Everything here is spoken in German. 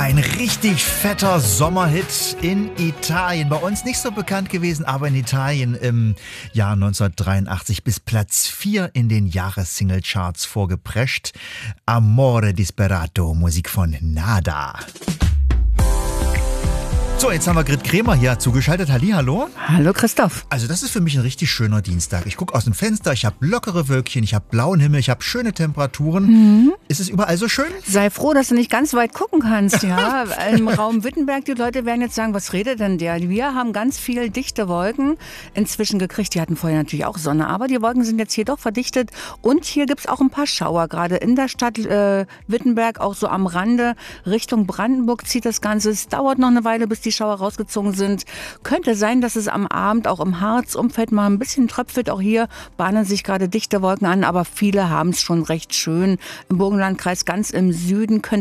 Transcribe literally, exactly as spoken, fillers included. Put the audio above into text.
Ein richtig fetter Sommerhit in Italien. Bei uns nicht so bekannt gewesen, aber in Italien im Jahr neunzehnhundertdreiundachtzig bis Platz vier in den Jahressingle-Charts vorgeprescht. Amore Disperato, Musik von Nada. So, jetzt haben wir Grit Kremer hier zugeschaltet. Hallihallo. Hallo Christoph. Also das ist für mich ein richtig schöner Dienstag. Ich gucke aus dem Fenster, ich habe lockere Wölkchen, ich habe blauen Himmel, ich habe schöne Temperaturen. Mhm. Ist es überall so schön? Sei froh, dass du nicht ganz weit gucken kannst. Ja, im Raum Wittenberg, die Leute werden jetzt sagen, was redet denn der? Wir haben ganz viel dichte Wolken inzwischen gekriegt. Die hatten vorher natürlich auch Sonne, aber die Wolken sind jetzt hier doch verdichtet. Und hier gibt es auch ein paar Schauer, gerade in der Stadt äh, Wittenberg, auch so am Rande. Richtung Brandenburg zieht das Ganze. Es dauert noch eine Weile, bis die Schauer rausgezogen sind. Könnte sein, dass es am Abend auch im Harzumfeld mal ein bisschen tröpfelt. Auch hier bahnen sich gerade dichte Wolken an, aber viele haben es schon recht schön. Im Burgenlandkreis ganz im Süden könnte